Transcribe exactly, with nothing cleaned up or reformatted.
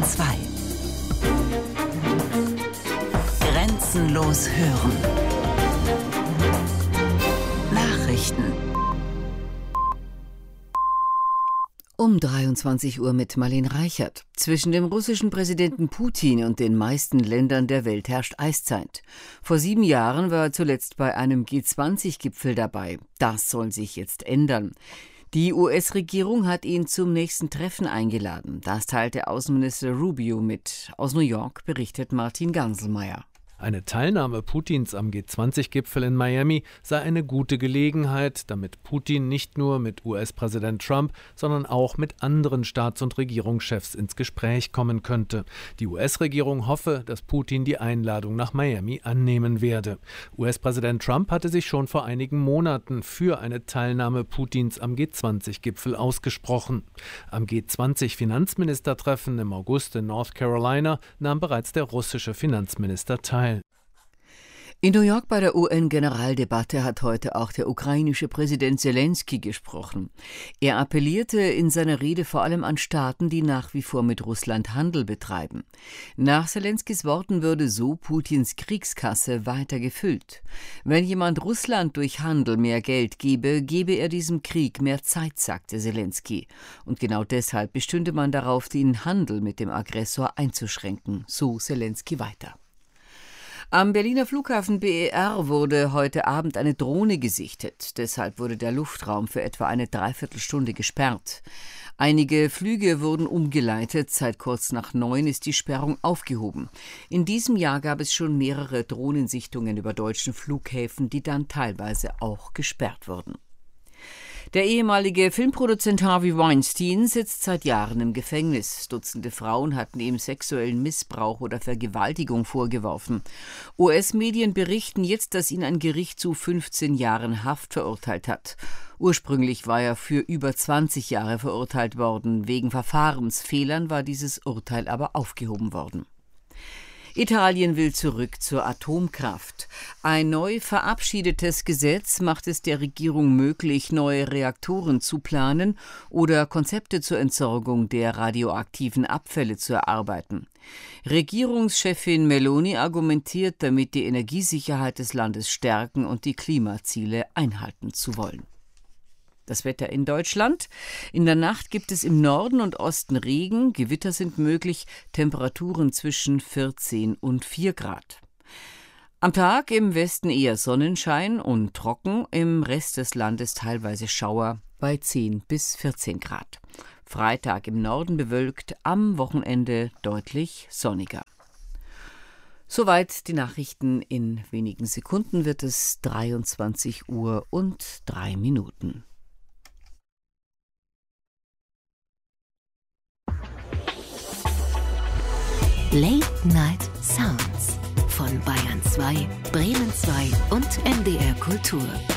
zwei. Grenzenlos hören. Nachrichten. Um dreiundzwanzig Uhr mit Marlene Reichert. Zwischen dem russischen Präsidenten Putin und den meisten Ländern der Welt herrscht Eiszeit. Vor sieben Jahren war er zuletzt bei einem G zwanzig Gipfel dabei. Das soll sich jetzt ändern. Die U S-Regierung hat ihn zum nächsten Treffen eingeladen. Das teilte Außenminister Rubio mit. Aus New York berichtet Martin Ganselmeier. Eine Teilnahme Putins am G zwanzig Gipfel in Miami sei eine gute Gelegenheit, damit Putin nicht nur mit U S-Präsident Trump, sondern auch mit anderen Staats- und Regierungschefs ins Gespräch kommen könnte. Die U S-Regierung hoffe, dass Putin die Einladung nach Miami annehmen werde. U S-Präsident Trump hatte sich schon vor einigen Monaten für eine Teilnahme Putins am G zwanzig Gipfel ausgesprochen. Am G zwanzig Finanzministertreffen im August in North Carolina nahm bereits der russische Finanzminister teil. In New York bei der U N-Generaldebatte hat heute auch der ukrainische Präsident Selenskyj gesprochen. Er appellierte in seiner Rede vor allem an Staaten, die nach wie vor mit Russland Handel betreiben. Nach Selenskys Worten würde so Putins Kriegskasse weiter gefüllt. Wenn jemand Russland durch Handel mehr Geld gebe, gebe er diesem Krieg mehr Zeit, sagte Selenskyj. Und genau deshalb bestünde man darauf, den Handel mit dem Aggressor einzuschränken, so Selenskyj weiter. Am Berliner Flughafen B E R wurde heute Abend eine Drohne gesichtet. Deshalb wurde der Luftraum für etwa eine Dreiviertelstunde gesperrt. Einige Flüge wurden umgeleitet. Seit kurz nach neun ist die Sperrung aufgehoben. In diesem Jahr gab es schon mehrere Drohnensichtungen über deutschen Flughäfen, die dann teilweise auch gesperrt wurden. Der ehemalige Filmproduzent Harvey Weinstein sitzt seit Jahren im Gefängnis. Dutzende Frauen hatten ihm sexuellen Missbrauch oder Vergewaltigung vorgeworfen. U S-Medien berichten jetzt, dass ihn ein Gericht zu fünfzehn Jahren Haft verurteilt hat. Ursprünglich war er für über zwanzig Jahre verurteilt worden. Wegen Verfahrensfehlern war dieses Urteil aber aufgehoben worden. Italien will zurück zur Atomkraft. Ein neu verabschiedetes Gesetz macht es der Regierung möglich, neue Reaktoren zu planen oder Konzepte zur Entsorgung der radioaktiven Abfälle zu erarbeiten. Regierungschefin Meloni argumentiert, damit die Energiesicherheit des Landes stärken und die Klimaziele einhalten zu wollen. Das Wetter in Deutschland. In der Nacht gibt es im Norden und Osten Regen, Gewitter sind möglich, Temperaturen zwischen vierzehn und vier Grad. Am Tag im Westen eher Sonnenschein und trocken, im Rest des Landes teilweise Schauer bei zehn bis vierzehn Grad. Freitag im Norden bewölkt, am Wochenende deutlich sonniger. Soweit die Nachrichten. In wenigen Sekunden wird es dreiundzwanzig Uhr und drei Minuten. Late Night Sounds von Bayern zwei, Bremen zwei und N D R Kultur.